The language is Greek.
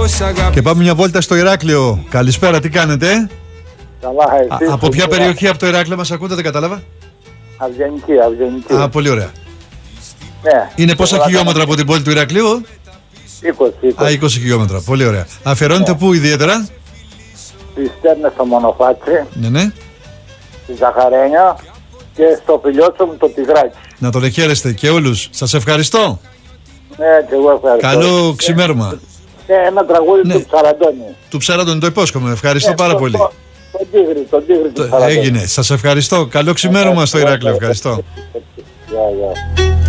Και πάμε μια βόλτα στο Ηράκλειο. Καλησπέρα, τι κάνετε? Καλά, από ποια περιοχή από το Ηράκλειο μας ακούτε, δεν κατάλαβα? Αυγενική. Α, πολύ ωραία. Ναι. Είναι πόσα χιλιόμετρα από την πόλη του Ηρακλείου? 20. Α, 20 χιλιόμετρα, πολύ ωραία. Αφιερώνετε πού ιδιαίτερα? Στις Στέρνες στο Μονοφάτσι, Ναι. στη Ζαχαρένια και στο φιλιότσο μου το Τιγράκι. Να τον εχαίρεστε και όλους. Σας ευχαριστώ. Ναι, και εγώ ευχαριστώ. Καλό ξημέρωμα. Ένα τραγούδι του Ψαραντώνη. Του Ψαράντονη, το υπόσχομαι. Ευχαριστώ πάρα πολύ. Τον Τίγρη του Ψαραντώνη. Έγινε. Σας ευχαριστώ. Καλό ξημέρωμα στο Ηράκλειο. Ευχαριστώ. Γεια.